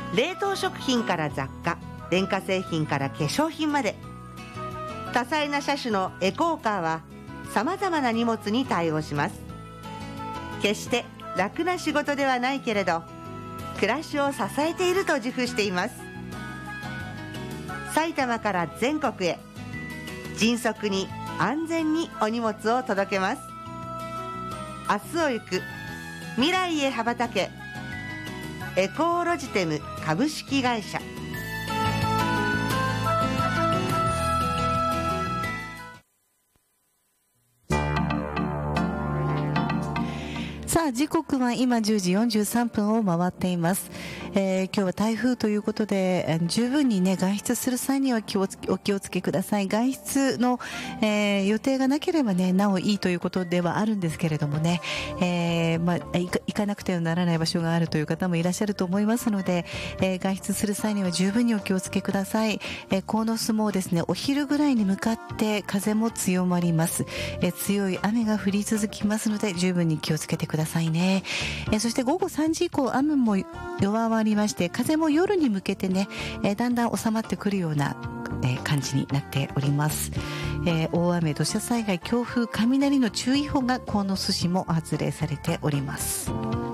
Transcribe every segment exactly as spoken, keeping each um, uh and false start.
冷凍食品から雑貨、電化製品から化粧品まで、多彩な車種のエコーカーはさまざまな荷物に対応します。決して楽な仕事ではないけれど、暮らしを支えていると自負しています。埼玉から全国へ、迅速に安全にお荷物を届けます。明日を行く、未来へ羽ばたけ、エコーロジテム株式会社。 さあ、時刻は今じゅうじよんじゅうさんぷんを回っています。えー、今日は台風ということで、十分にね、外出する際には気をつお気をつけください。外出の、えー、予定がなければね、なおいいということではあるんですけれどもね、えー、まあ、行か、行かなくてはならない場所があるという方もいらっしゃると思いますので、えー、外出する際には十分にお気をつけください。えー、鴻巣もですね、お昼ぐらいに向かって風も強まります。えー、強い雨が降り続きますので、十分に気をつけてくださいね。えー、そして午後さんじ以降、雨も弱まりまして、風も夜に向けてね、えー、だんだん収まってくるような、えー、感じになっております。えー、大雨、土砂災害、強風、雷の注意報が鴻巣市も発令されております。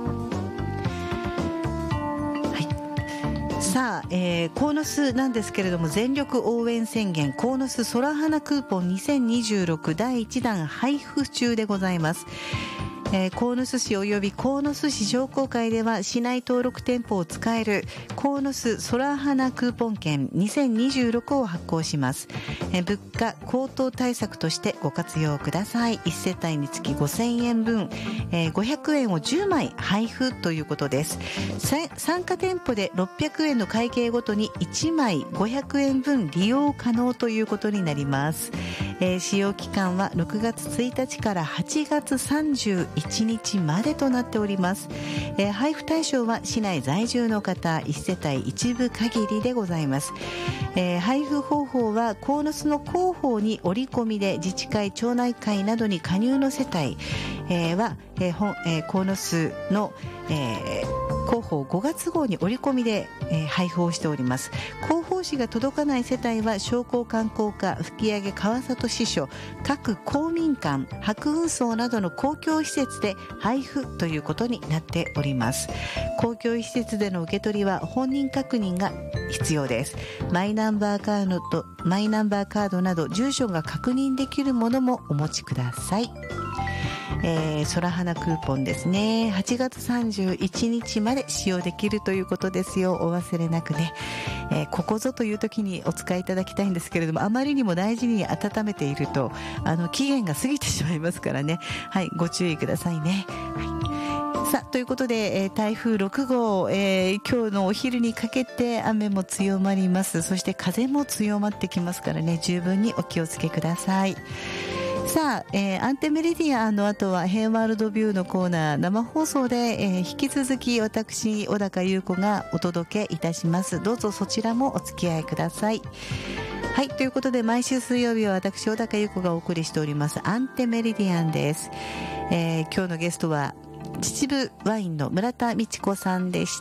さあ、えー、鴻巣なんですけれども、全力応援宣言、鴻巣空花クーポンにせんにじゅうろくだいいちだん配布中でございます。えー、鴻巣市及び鴻巣市商工会では市内登録店舗を使える鴻巣空花クーポン券にせんにじゅうろくを発行します。えー、物価高騰対策としてご活用ください。いち世帯につきごせんえんぶん、えー、ごひゃくえんをじゅうまい配布ということです。参加店舗でろっぴゃくえんの会計ごとにいちまいごひゃくえんぶん利用可能ということになります。えー、使用期間はろくがつついたちからはちがつさんじゅういちにちまでとなっております。えー、配布対象は市内在住の方いち世帯一部限りでございます。えー、配布方法は鴻巣の広報に折り込みで、自治会町内会などに加入の世帯、えー、は、えー本えー、鴻巣の、えー広報ごがつ号に折り込みで、えー、配布をしております。広報誌が届かない世帯は商工観光課、吹上川里支所、各公民館、白運送などの公共施設で配布ということになっております。公共施設での受け取りは本人確認が必要です。マイナンバーカードとマイナンバーカードなど住所が確認できるものもお持ちください。えー、空花クーポンですね。はちがつさんじゅういちにちまで使用できるということですよ。お忘れなくね。えー、ここぞという時にお使いいただきたいんですけれども、あまりにも大事に温めていると、あの、期限が過ぎてしまいますからね。はい、ご注意くださいね。はい。さあ、ということで、えー、台風ろくごう、えー、今日のお昼にかけて雨も強まります。そして風も強まってきますからね、十分にお気をつけください。さあ、えー、アンテメリディアンの後はヘイワールドビューのコーナー、生放送で、えー、引き続き私小高優子がお届けいたします。どうぞそちらもお付き合いください。はい、ということで毎週水曜日は私小高優子がお送りしておりますアンテメリディアンです。えー、今日のゲストは秩父ワインの村田美智子さんでした。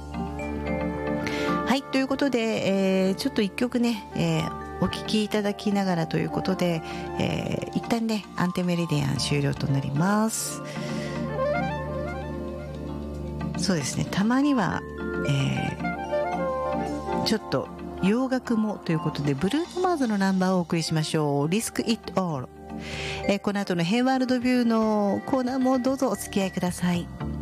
はい、ということで、えー、ちょっと一曲ね、えーお聞きいただきながらということで、えー、一旦ねアンテメリディアン終了となります。そうですね、たまには、えー、ちょっと洋楽もということでブルーノマーズのナンバーをお送りしましょう。 Risk It All。えー、この後のヘイワールドビューのコーナーもどうぞお付き合いください。